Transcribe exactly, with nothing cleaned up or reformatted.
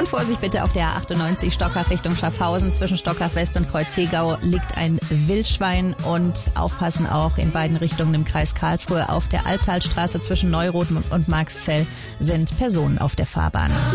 Und Vorsicht bitte auf der A achtundneunzig Stockach Richtung Schaffhausen. Zwischen Stockach West und Kreuzhegau liegt ein Wildschwein. Und aufpassen auch in beiden Richtungen im Kreis Karlsruhe. Auf der Albtalstraße zwischen Neuroth und Marxzell sind Personen auf der Fahrbahn.